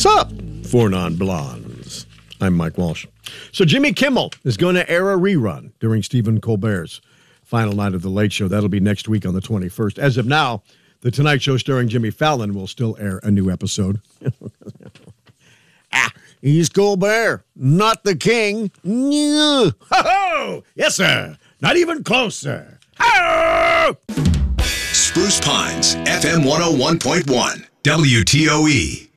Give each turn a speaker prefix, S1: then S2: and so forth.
S1: Sup, Four Non-Blondes. I'm Mike Walsh. So Jimmy Kimmel is going to air a rerun during Stephen Colbert's final night of The Late Show. That'll be next week on the 21st. As of now, The Tonight Show starring Jimmy Fallon will still air a new episode. He's Colbert, not the king. Ho-ho! Yes, sir. Not even close, sir. Ho!
S2: Spruce Pines, FM 101.1, WTOE.